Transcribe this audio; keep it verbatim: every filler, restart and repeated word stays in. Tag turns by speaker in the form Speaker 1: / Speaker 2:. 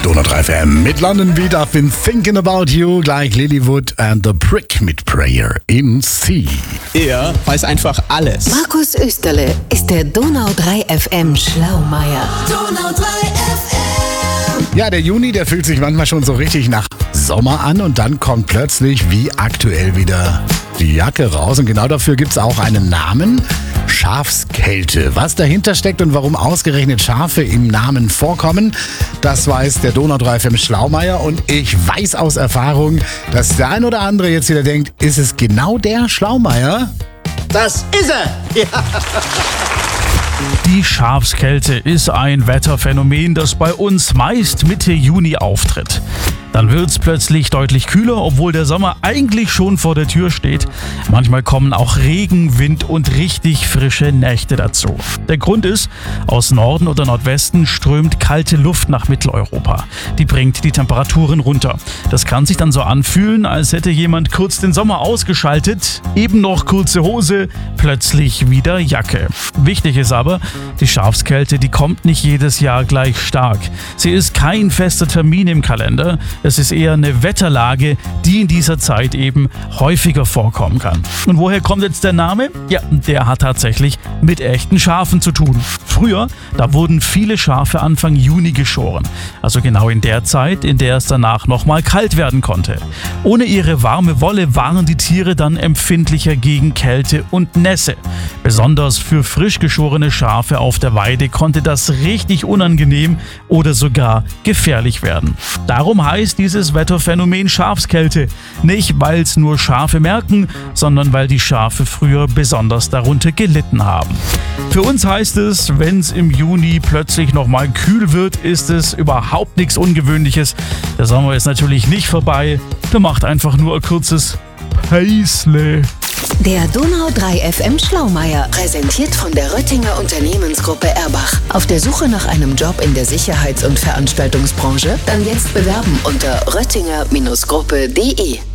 Speaker 1: Donau drei F M mit London Beat, I've been thinking about you, gleich Lilywood and the Brick mit Prayer in C.
Speaker 2: Er weiß einfach alles.
Speaker 3: Markus Österle ist der Donau drei F M Schlaumeier.
Speaker 4: Donau drei F M.
Speaker 1: Ja, der Juni, der fühlt sich manchmal schon so richtig nach Sommer an und dann kommt plötzlich wie aktuell wieder die Jacke raus. Und genau dafür gibt es auch einen Namen: Schafskälte. Was dahinter steckt und warum ausgerechnet Schafe im Namen vorkommen, das weiß der Donau drei F M Schlaumeier. Und ich weiß aus Erfahrung, dass der ein oder andere jetzt wieder denkt, ist es genau der Schlaumeier?
Speaker 2: Das ist er! Ja.
Speaker 5: Die Schafskälte ist ein Wetterphänomen, das bei uns meist Mitte Juni auftritt. Dann wird es plötzlich deutlich kühler, obwohl der Sommer eigentlich schon vor der Tür steht. Manchmal kommen auch Regen, Wind und richtig frische Nächte dazu. Der Grund ist, aus Norden oder Nordwesten strömt kalte Luft nach Mitteleuropa. Die bringt die Temperaturen runter. Das kann sich dann so anfühlen, als hätte jemand kurz den Sommer ausgeschaltet, eben noch kurze Hose, plötzlich wieder Jacke. Wichtig ist aber, die Schafskälte, die kommt nicht jedes Jahr gleich stark. Sie ist kein fester Termin im Kalender. Es ist eher eine Wetterlage, die in dieser Zeit eben häufiger vorkommen kann. Und woher kommt jetzt der Name? Ja, der hat tatsächlich mit echten Schafen zu tun. Früher, da wurden viele Schafe Anfang Juni geschoren. Also genau in der Zeit, in der es danach nochmal kalt werden konnte. Ohne ihre warme Wolle waren die Tiere dann empfindlicher gegen Kälte und Nässe. Besonders für frisch geschorene Schafe auf der Weide konnte das richtig unangenehm oder sogar gefährlich werden. Darum heißt dieses Wetterphänomen Schafskälte. Nicht, weil es nur Schafe merken, sondern weil die Schafe früher besonders darunter gelitten haben. Für uns heißt es, wenn es im Juni plötzlich nochmal kühl wird, ist es überhaupt nichts Ungewöhnliches. Der Sommer ist natürlich nicht vorbei. Der macht einfach nur ein kurzes Päisle.
Speaker 3: Der Donau drei F M Schlaumeier, präsentiert von der Röttinger Unternehmensgruppe Erbach. Auf der Suche nach einem Job in der Sicherheits- und Veranstaltungsbranche? Dann jetzt bewerben unter röttinger Gruppe punkt de.